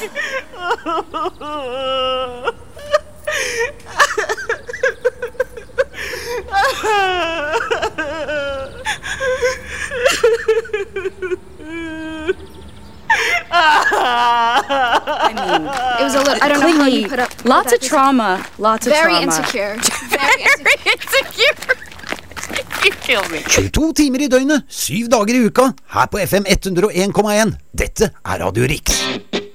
I mean, it was a little, I don't know how you put up lots of trauma, lots of very trauma. Insecure. Very insecure. You kill me. 22 timer i døgnet, 7 dager i uka, her på FM 101,1. Dette er Radio Riks.